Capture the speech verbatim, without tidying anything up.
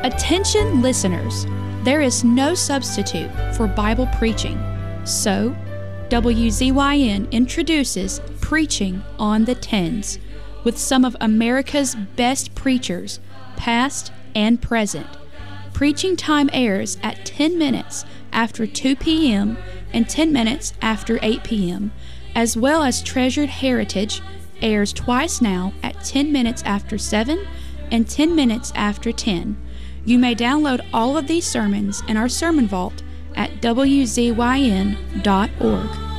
Attention listeners, there is no substitute for Bible preaching. So, W Z Y N introduces Preaching on the Tens with some of America's best preachers, past and present. Preaching time airs at ten minutes after two p.m. and ten minutes after eight p.m., as well as Treasured Heritage airs twice now at ten minutes after seven and ten minutes after ten. You may download all of these sermons in our sermon vault at W Z Y N dot org.